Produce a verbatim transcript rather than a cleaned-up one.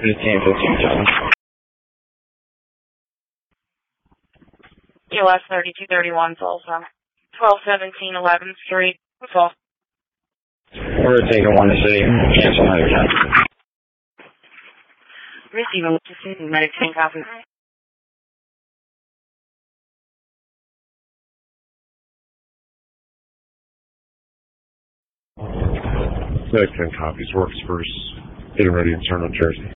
fifteen fifteen, John. U S thirty-two thirty-one, Tulsa. twelve seventeen eleventh Street, Tulsa. We're taking one to city. Cancel my account. Receiving to medic ten copy. Medic ten copies. Works first. Getting ready in Turner, Jersey.